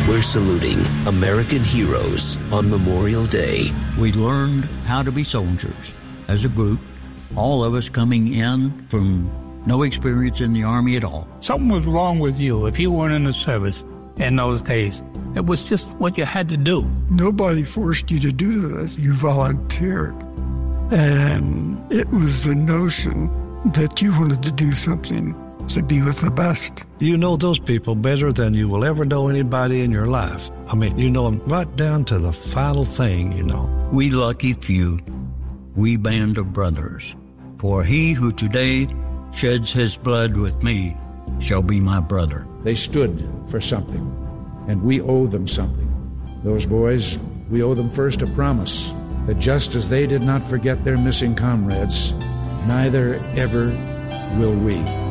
We're saluting American heroes on Memorial Day. We learned how to be soldiers as a group, all of us coming in from no experience in the Army at all. Something was wrong with you if you weren't in the service in those days. It was just what you had to do. Nobody forced you to do this. You volunteered. And it was the notion that you wanted to do something to be with the best. You know those people better than you will ever know anybody in your life. I mean, you know them right down to the final thing, you know. We lucky few, we band of brothers. For he who today sheds his blood with me shall be my brother. They stood for something, and we owe them something. Those boys, we owe them first a promise that just as they did not forget their missing comrades, neither ever will we.